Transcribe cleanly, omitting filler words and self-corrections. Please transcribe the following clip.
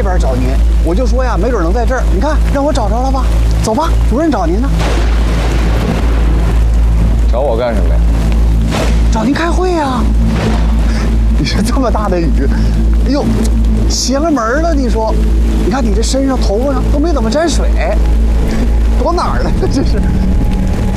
边找您，我就说呀，没准能在这儿。你看，让我找着了吧？走吧，主任找您呢。 找我干什么呀？ 找您开会呀。你说这么大的雨，哎呦，邪了门了！你说，你看你这身上、头发上都没怎么沾水，躲哪儿了？这是。